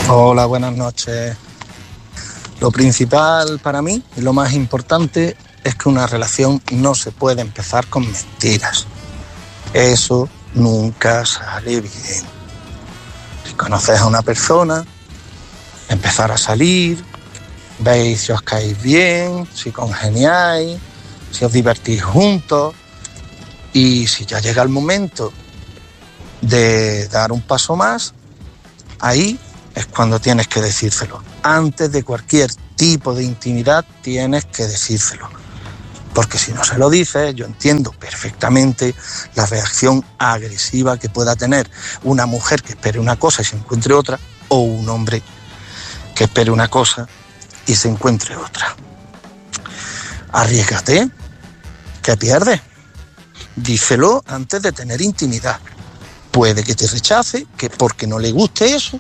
Hola, buenas noches. Lo principal para mí y lo más importante es que una relación no se puede empezar con mentiras. Eso nunca sale bien. Si conoces a una persona, empezar a salir, veis si os caéis bien, si congeniáis, si os divertís juntos, y si ya llega el momento de dar un paso más, ahí es cuando tienes que decírselo. Antes de cualquier tipo de intimidad tienes que decírselo. Porque si no se lo dices, yo entiendo perfectamente la reacción agresiva que pueda tener una mujer que espere una cosa y se encuentre otra, o un hombre que espere una cosa y se encuentre otra. Arriésgate, ¿qué pierdes? Díselo antes de tener intimidad. Puede que te rechace, que porque no le guste eso,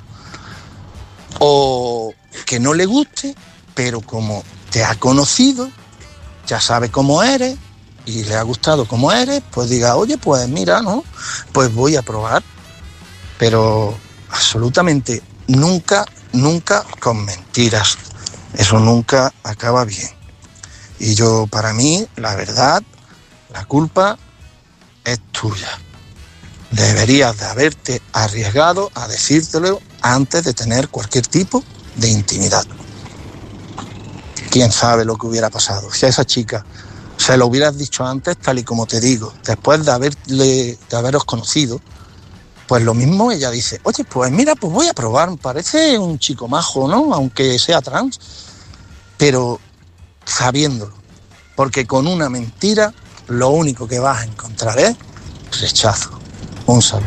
o que no le guste, pero como te ha conocido, ya sabe cómo eres y le ha gustado cómo eres, pues diga, oye, pues mira, ¿no? Pues voy a probar. Pero absolutamente nunca con mentiras. Eso nunca acaba bien. Y yo, para mí, la verdad, la culpa es tuya. Deberías de haberte arriesgado a decírtelo antes de tener cualquier tipo de intimidad. ¿Quién sabe lo que hubiera pasado? Si a esa chica se lo hubieras dicho antes, tal y como te digo, después de haberos conocido, pues lo mismo ella dice, oye, pues mira, pues voy a probar, me parece un chico majo, ¿no? Aunque sea trans, pero sabiéndolo. Porque con una mentira lo único que vas a encontrar es rechazo. Un saludo.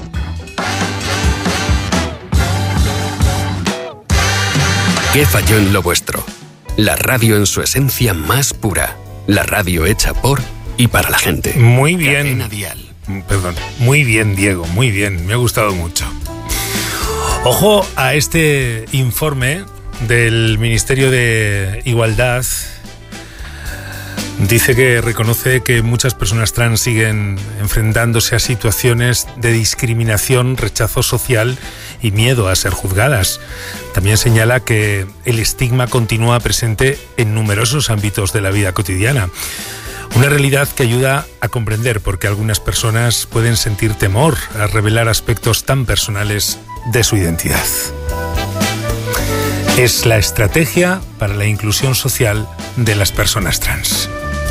¿Qué falló en lo vuestro? La radio en su esencia más pura. La radio hecha por y para la gente. Muy bien. Cadena Dial. Perdón. Muy bien, Diego. Muy bien. Me ha gustado mucho. Ojo a este informe del Ministerio de Igualdad. Dice que reconoce que muchas personas trans siguen enfrentándose a situaciones de discriminación, rechazo social y miedo a ser juzgadas. También señala que el estigma continúa presente en numerosos ámbitos de la vida cotidiana. Una realidad que ayuda a comprender por qué algunas personas pueden sentir temor a revelar aspectos tan personales de su identidad. Es la estrategia para la inclusión social de las personas trans.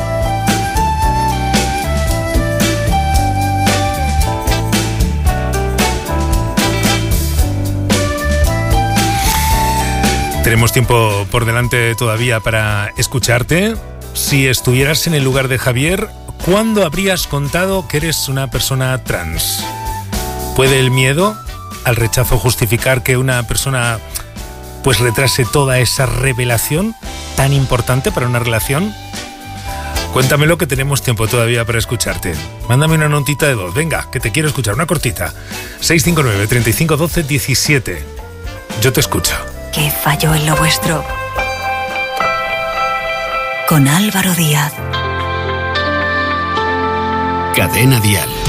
Tenemos tiempo por delante todavía para escucharte. Si estuvieras en el lugar de Javier, ¿cuándo habrías contado que eres una persona trans? ¿Puede el miedo al rechazo justificar que una persona pues retrase toda esa revelación tan importante para una relación? Cuéntamelo, que tenemos tiempo todavía para escucharte. Mándame una notita de voz, venga, que te quiero escuchar, una cortita. 659 35 12 17. Yo te escucho. ¿Qué falló en lo vuestro? Con Álvaro Díaz. Cadena Dial.